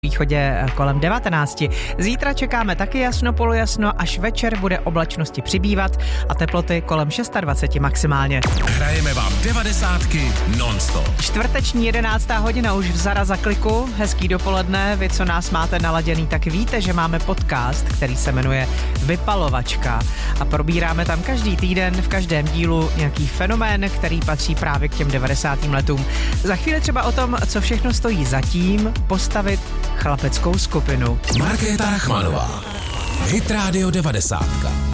východě kolem 19. Zítra čekáme taky jasno, polojasno, až večer bude oblačnosti přibývat a teploty kolem 26 maximálně. Hrajeme vám 90 non-stop. Čtvrteční 11. hodina už vzara za kliku. Hezký dopoledne, vy, co nás máte naladěný, tak víte, že máme podcast, který se jmenuje Vypalovačka a probíráme tam každý týden v každém dílu nějaký fenomén, který patří právě k těm 90. letům. Za chvíli třeba o tom, co všechno stojí za tím postavit chlapeckou skupinu. Markéta Rachmanová, Hit Radio 90.